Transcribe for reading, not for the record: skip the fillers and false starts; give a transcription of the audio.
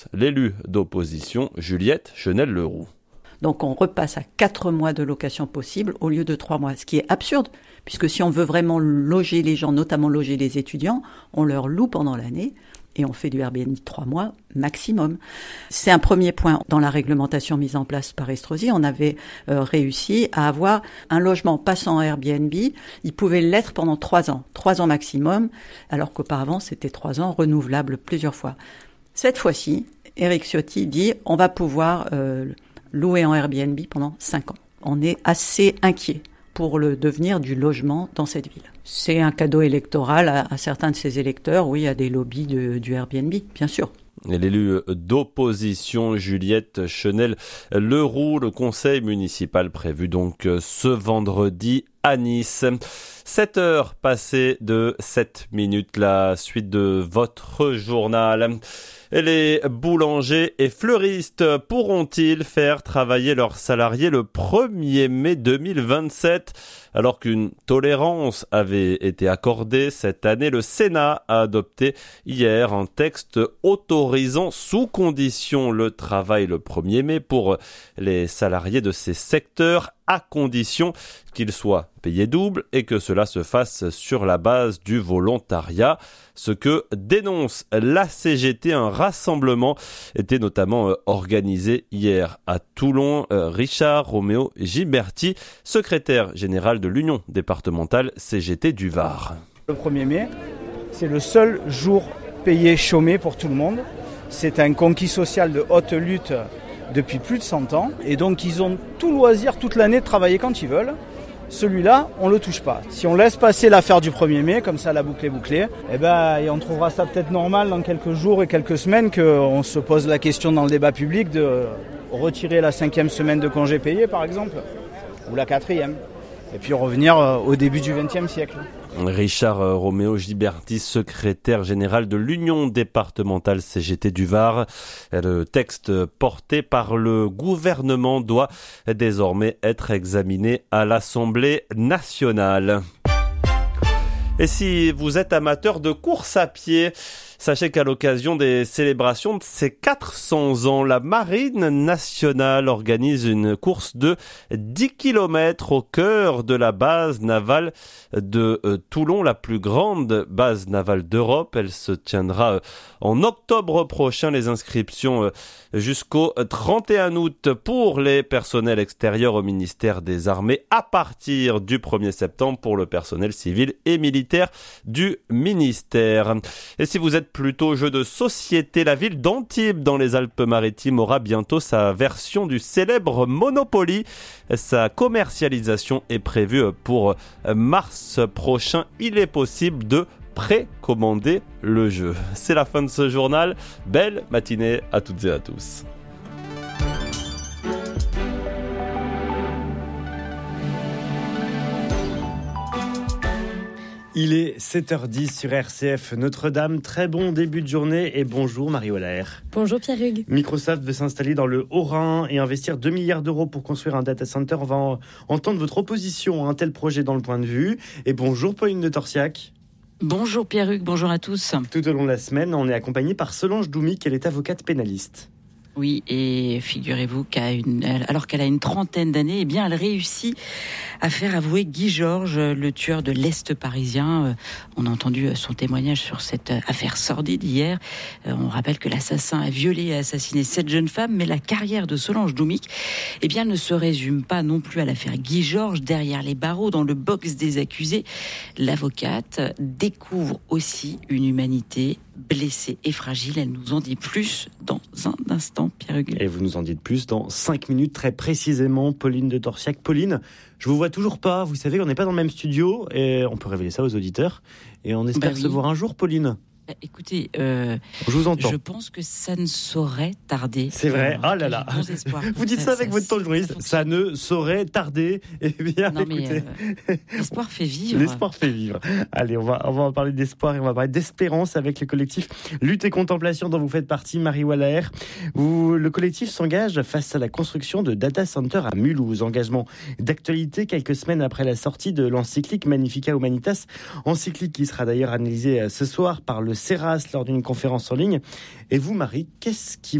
L'élu d'opposition, Juliette Chenel-Leroux. Donc on repasse à 4 mois de location possible au lieu de 3 mois, ce qui est absurde, puisque si on veut vraiment loger les gens, notamment loger les étudiants, on leur loue pendant l'année et on fait du Airbnb 3 mois maximum. C'est un premier point dans la réglementation mise en place par Estrosi. On avait réussi à avoir un logement passant en Airbnb, il pouvait l'être pendant 3 ans maximum, alors qu'auparavant c'était 3 ans renouvelables plusieurs fois. Cette fois-ci, Éric Ciotti dit on va pouvoir louer en Airbnb pendant 5 ans. On est assez inquiet pour le devenir du logement dans cette ville. C'est un cadeau électoral à certains de ses électeurs, oui, à des lobbies du Airbnb, bien sûr. Et l'élu d'opposition Juliette Chenel-Leroux, le conseil municipal prévu donc ce vendredi à Nice. 7h passées de 7 minutes, la suite de votre journal. Et les boulangers et fleuristes pourront-ils faire travailler leurs salariés le 1er mai 2027 ? Alors qu'une tolérance avait été accordée cette année, le Sénat a adopté hier un texte autorisant sous condition le travail le 1er mai pour les salariés de ces secteurs, à condition qu'ils soient payés double et que cela se fasse sur la base du volontariat. Ce que dénonce la CGT, un rassemblement était notamment organisé hier à Toulon. Richard Roméo Giberti, secrétaire général de l'Union départementale CGT du Var. Le 1er mai, c'est le seul jour payé chômé pour tout le monde. C'est un conquis social de haute lutte depuis plus de 100 ans. Et donc ils ont tout loisir toute l'année de travailler quand ils veulent. Celui-là, on ne le touche pas. Si on laisse passer l'affaire du 1er mai, comme ça la boucle est bouclée, et on trouvera ça peut-être normal dans quelques jours et quelques semaines qu'on se pose la question dans le débat public de retirer la 5e semaine de congé payé par exemple, ou la 4e, et puis revenir au début du XXe siècle. Richard Roméo Giberti, secrétaire général de l'Union départementale CGT du Var. Le texte porté par le gouvernement doit désormais être examiné à l'Assemblée nationale. Et si vous êtes amateur de course à pied, sachez qu'à l'occasion des célébrations de ses 400 ans, la Marine nationale organise une course de 10 km au cœur de la base navale de Toulon, la plus grande base navale d'Europe. Elle se tiendra en octobre prochain. Les inscriptions jusqu'au 31 août pour les personnels extérieurs au ministère des Armées, à partir du 1er septembre pour le personnel civil et militaire du ministère. Et si vous êtes plutôt jeu de société, la ville d'Antibes dans les Alpes-Maritimes aura bientôt sa version du célèbre Monopoly. Sa commercialisation est prévue pour mars prochain. Il est possible de précommander le jeu. C'est la fin de ce journal. Belle matinée à toutes et à tous. Il est 7h10 sur RCF Notre-Dame. Très bon début de journée et bonjour Marie Wallaert. Bonjour Pierre-Hugues. Microsoft veut s'installer dans le Haut-Rhin et investir 2 milliards d'euros pour construire un data center. On va entendre votre opposition à un tel projet dans le point de vue. Et bonjour Pauline de Torsiac. Bonjour Pierre-Hugues, bonjour à tous. Tout au long de la semaine, on est accompagné par Solange Doumic, elle est avocate pénaliste. Oui, et figurez-vous alors qu'elle a une trentaine d'années, eh bien, elle réussit à faire avouer Guy Georges, le tueur de l'Est parisien. On a entendu son témoignage sur cette affaire sordide hier. On rappelle que l'assassin a violé et assassiné 7 jeunes femmes, mais la carrière de Solange Doumic, eh bien, ne se résume pas non plus à l'affaire Guy Georges. Derrière les barreaux, dans le box des accusés, l'avocate découvre aussi une humanité blessée et fragile. Elle nous en dit plus dans un instant, Pierre-Hugues. Et vous nous en dites plus dans 5 minutes, très précisément, Pauline de Torsiac. Pauline, je vous vois toujours pas. Vous savez qu'on n'est pas dans le même studio et on peut révéler ça aux auditeurs. Et on espère se voir un jour, Pauline. Écoutez, je vous entends. Je pense que ça ne saurait tarder. C'est vrai. Ah là là. Vous dites ça avec votre ton de juriste. Ça ne saurait tarder. Eh bien, non, écoutez. L'espoir fait vivre. L'espoir fait vivre. Allez, on va parler d'espoir et on va parler d'espérance avec le collectif Lutte et Contemplation dont vous faites partie, Marie Wallaert. Le collectif s'engage face à la construction de data center à Mulhouse. Engagement d'actualité quelques semaines après la sortie de l'encyclique Magnificat Humanitas, encyclique qui sera d'ailleurs analysée ce soir par le Serras lors d'une conférence en ligne. Et vous, Marie, qu'est-ce qui